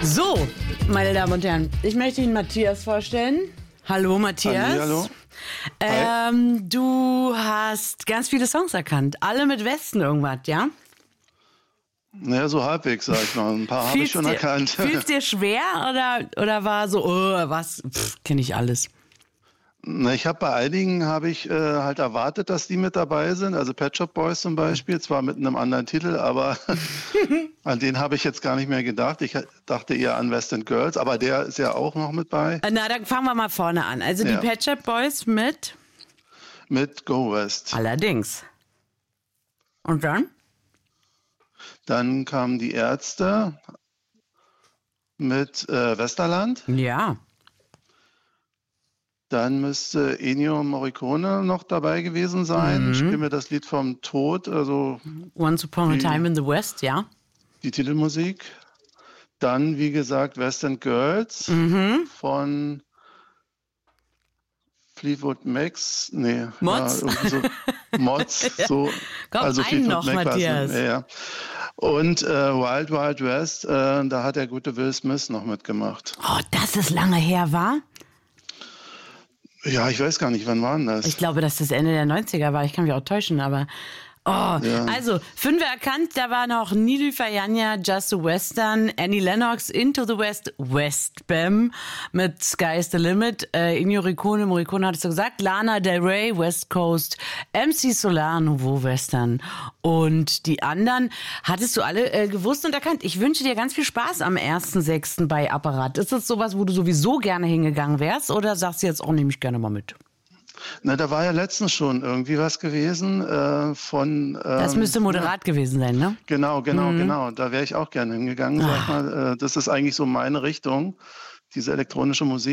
So, meine Damen und Herren, ich möchte Ihnen Matthias vorstellen. Hallo Matthias. Hallo. Du hast ganz viele Songs erkannt. Alle mit Westen irgendwas, ja? Naja, so halbwegs, sag ich mal. Ein paar habe ich schon erkannt. Fiel es dir schwer oder war so, kenne ich alles? Na, ich habe bei einigen halt erwartet, dass die mit dabei sind. Also Pet Shop Boys zum Beispiel, zwar mit einem anderen Titel, aber an den habe ich jetzt gar nicht mehr gedacht. Ich dachte eher an West End Girls, aber der ist ja auch noch mit bei. Na, dann fangen wir mal vorne an. Also die Pet Shop Boys mit Go West. Allerdings. Und dann? Dann kamen die Ärzte mit Westerland. Ja. Dann müsste Ennio Morricone noch dabei gewesen sein. Spiel mir das Lied vom Tod, also Once Upon a Time in the West, ja. die Titelmusik. Dann, wie gesagt, West End Girls von Fleetwood Macs. Nee, Mods? Ja, irgendwie so Mods. So, Komm, also einen noch, Mac war's, Matthias. ne? Ja. Und Wild Wild West, da hat der gute Will Smith noch mitgemacht. Oh, dass es lange her war? Ja, ich weiß gar nicht, wann war denn das? Ich glaube, dass das Ende der 90er war. Ich kann mich auch täuschen, aber... Also, 5 erkannt, da war noch Nilüfer Yanya, Just a Western, Annie Lennox, Into the West, Westbam mit Sky's the Limit, Ennio Morricone hattest du gesagt, Lana Del Rey, West Coast, MC Solar, Nouveau Western und die anderen hattest du alle gewusst und erkannt. Ich wünsche dir ganz viel Spaß am 1.6. bei Apparat. Ist das sowas, wo du sowieso gerne hingegangen wärst oder sagst du jetzt, nehme ich gerne mal mit? Na, da war ja letztens schon irgendwie was gewesen von... das müsste moderat gewesen sein, ne? Genau. Da wäre ich auch gerne hingegangen. Sag mal, das ist eigentlich so meine Richtung, diese elektronische Musik.